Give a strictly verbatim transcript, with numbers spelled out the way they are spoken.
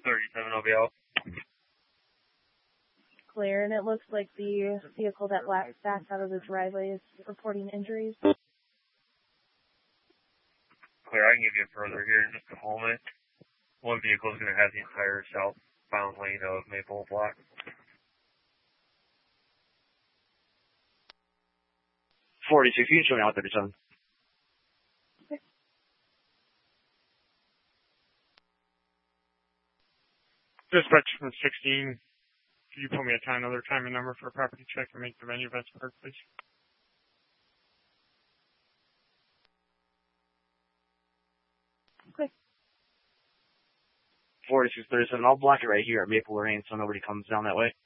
thirty-seven will be out. Clear, and it looks like the vehicle that backed out of the driveway is reporting injuries. Clear, I can give you further here in just a moment. One vehicle is going to have the entire southbound lane of Maple blocked. forty-six, you can show me out thirty-seven. Okay. Dispatch from sixteen. Could you pull me a time, another time and number for a property check and make the venue events park, please? Okay. forty-six thirty-seven, I'll block it right here at Maple Lane so nobody comes down that way.